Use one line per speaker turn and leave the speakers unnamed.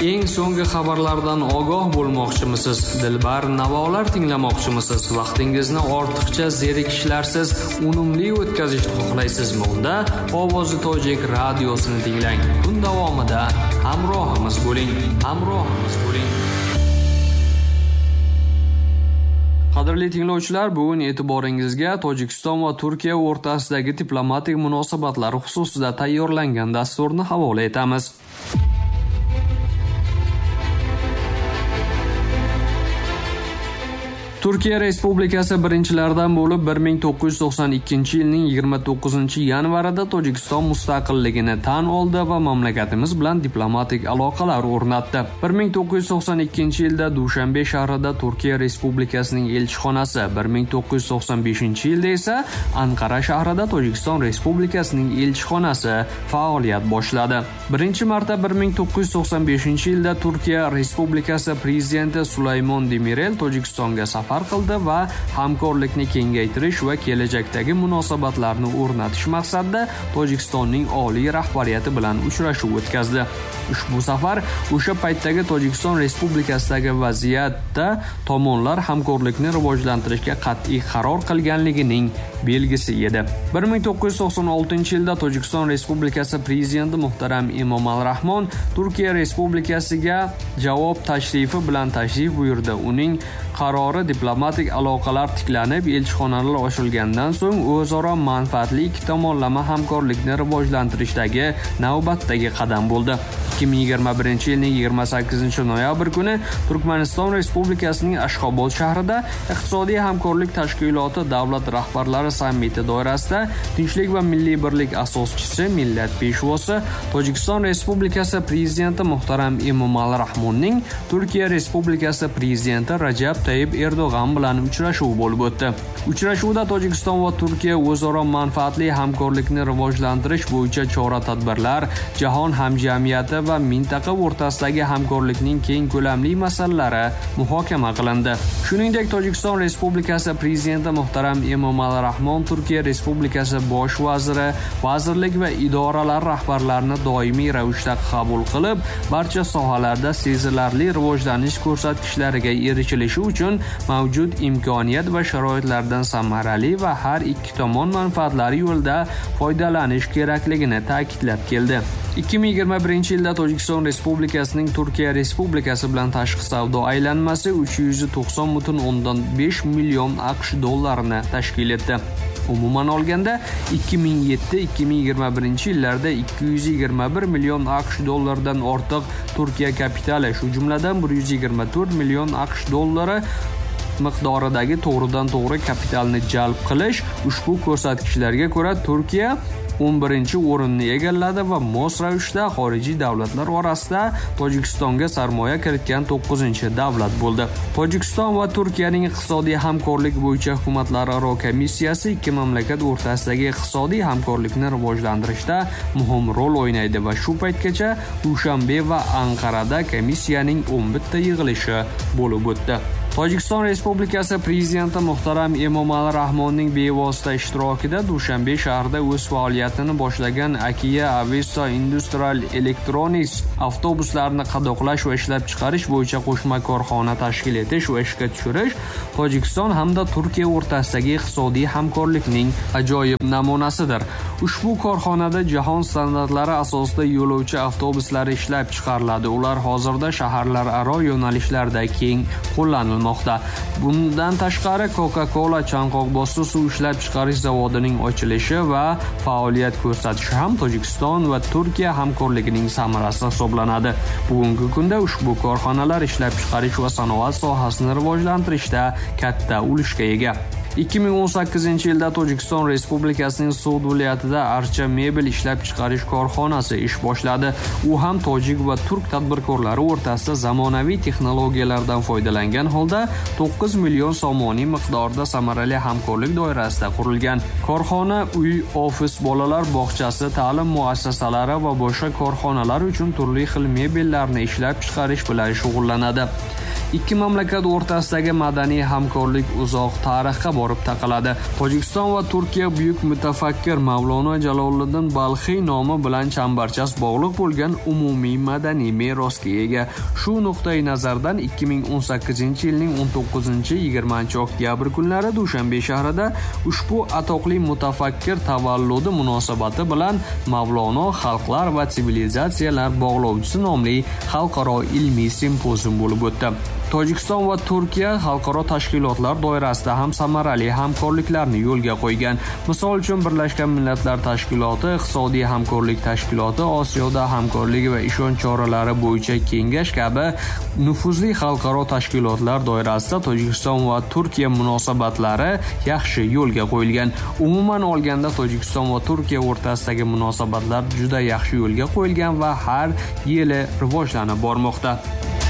Eng so'nggi xabarlardan ogoh bo'lmoqchimisiz? Dilbar navolar tinglamoqchimisiz? Vaqtingizni ortiqcha zerikishlarsiz unumli o'tkazishni xohlaysizmi? Unda Ovozi Tojik radiosini tinglang. Kun davomida hamrohimiz bo'ling. Qadrli tinglovchilar, bugun e'tiboringizga Tojikiston va Turkiya o'rtasidagi diplomatik munosabatlar xususida tayyorlangan dasturni havola etamiz. Turkiya Respublikasi birinchilardan bo'lib 1992-yilning 29-yanvarida Tojikiston mustaqilligini tan oldi va mamlakatimiz bilan diplomatik aloqalar o'rnatdi. 1992-yilda Dushanbe shahrida Turkiya Respublikasining elchixonasi, 1995-yilda esa Anqara shahrida Tojikiston Respublikasining elchixonasi faoliyat boshladi. Birinchi marta 1995-yilda Turkiya Respublikasi prezidenti Sulaymon Demirel Tojikistonga safar qildi va hamkorlikni kengaytirish va kelajakdagi munosabatlarni o'rnatish maqsadida Tojikistonning oliy rahbariyati bilan uchrashuv o'tkazdi. Ushbu safar o'sha paytdagi Tojikiston Respublikasidagi vaziyatda tomonlar hamkorlikni rivojlantirishga qat'iy qaror qilganligining belgisi edi. 1996-yilda Tojikiston Respublikasi prezidenti muhtaram Emomali Rahmon Turkiya Respublikasiga javob tashrifi bilan tashrif buyurdi. Uning qarori diplomatik aloqalar tiklanib, elchixonalar ochilgandan so'ng o'zaro manfaatli ikki tomonlama hamkorlikni rivojlantirishdagi navbatdagi qadam bo'ldi. 2021-yilning 28-noyabr kuni Turkmaniston Respublikasining Ashxobod shahrida Iqtisodiy hamkorlik tashkiloti davlat rahbarlari sammiti doirasida Tinchlik va milliy birlik asoschisi, millat peshvosi Tojikiston Respublikasi prezidenti muhtaram Emomali Rahmonning Turkiya Respublikasi prezidenti Rajab Tayyip Erdo'g'an bilan uchrashuv bo'lib o'tdi. Uchrashuvda Tojikiston va Turkiya o'zaro manfaatli hamkorlikni rivojlantirish bo'yicha chora-tadbirlar, jahon hamjamiyati va mintaqa o'rtasidagi hamkorlikning keng ko'lamli masalalari muhokama qilindi. Shuningdek, Tojikiston Respublikasi prezidenti muhtaram Emomali Rahmon Turkiya Respublikasi bosh vaziri, vazirlik va idoralar rahbarlarini doimiy ravishda qabul qilib, barcha sohalarda sezilarli rivojlanish ko'rsatkichlariga erishilishi uchun mavjud imkoniyat va sharoitlardan samarali va har ikki tomon manfaatlari yo'lida foydalanish kerakligini ta'kidlab keldi. 2021-yilda Tojikiston Respublikasining Turkiya Respublikasi bilan tashqi savdo aylanmasi 390,5 million AQSh dollarini tashkil etdi. Umuman olganda 2007-2021-yillarda 221 million AQSh dollardan ortiq Turkiya kapitali, shu jumladan 124 million AQSh dollari miqdoridagi to'g'ridan-to'g'ri kapitalni jalb qilish ushbu ko'rsatkichlarga ko'ra Turkiya 11-o'rinni egalladi va mos ravishda xorijiy davlatlar orasida Tojikistonga sarmoya kiritgan 9-davlat bo'ldi. Tojikiston va Turkiyaning iqtisodiy hamkorlik bo'yicha hukumatlararo komissiyasi ikki mamlakat o'rtasidagi iqtisodiy hamkorlikni rivojlantirishda muhim rol o'ynaydi va shu paytgacha Dushanbe va Anqarada komissiyaning 11 yig'ilishi bo'lib o'tdi. Tojikiston Respublikasi prezidenti muhtaram Emomali Rahmonning bevosita ishtirokida Dushanbe shahrida o'z faoliyatini boshlagan Akia Avesta Industrial Electronics avtobuslarini qadoqlash va ishlab chiqarish bo'yicha qo'shma korxona tashkil etish va ishga tushirish Tojikiston hamda Turkiya o'rtasidagi iqtisodiy hamkorlikning ajoyib namunasidir. Ushbu korxonada jahon standartlari asosida yo'lovchi avtobuslari ishlab chiqariladi. Ular hozirda shaharlararo yo'nalishlarda keng qo'llanilmoqda. Bundan tashqari Coca-Cola chanqoqbosti suv ishlab chiqarish zavodining ochilishi va faoliyat ko'rsatishi ham Tojikiston va Turkiya hamkorligining samarasi hisoblanadi. Bugungi kunda ushbu korxonalar ishlab chiqarish va sanoat sohasini rivojlantirishda katta ulushga ega. 2018-yilda Tojikiston Respublikasining Sud viloyatida archa mebel ishlab chiqarish korxonasi ish boshladi. U ham tojik va turk tadbirkorlari o'rtasida zamonaviy texnologiyalardan foydalangan holda 9 million somoniy miqdorda samarali hamkorlik doirasida qurilgan. Korxona uy, ofis, bolalar bog'chasi, ta'lim muassasalari va boshqa korxonalar uchun turli xil mebellarni ishlab chiqarish bilan shug'ullanadi. Ikki mamlakat o'rtasidagi madaniy hamkorlik uzoq tarixga borib taqaladi. Tojikiston va Turkiya buyuk mutafakkir Mavlono Jaloliddin Balxiy nomi bilan chambarchas bog'liq bo'lgan umumiy madaniy merosga ega. Shu nuqtai nazardan 2018-yilning 19-20 oktyabr kunlari Dushanbe shahrida ushbu atoqli mutafakkir tavalludi munosabati bilan Mavlono xalqlar va sivilizatsiyalar bog'lovchisi nomli xalqaro ilmiy simpozium bo'lib o'tdi. Tojikiston va Turkiya xalqaro tashkilotlar doirasida ham samarali hamkorliklarni yo'lga qo'ygan. Misol uchun Birlashgan Millatlar Tashkiloti, Iqtisodiy hamkorlik tashkiloti, Osiyoda hamkorlik va ishonch choralari bo'yicha kengash kabi nufuzli xalqaro tashkilotlar doirasida Tojikiston va Turkiya munosabatlari yaxshi yo'lga qo'yilgan. Umuman olganda Tojikiston va Turkiya o'rtasidagi munosabatlar juda yaxshi yo'lga qo'yilgan va har yili rivojlanib bormoqda.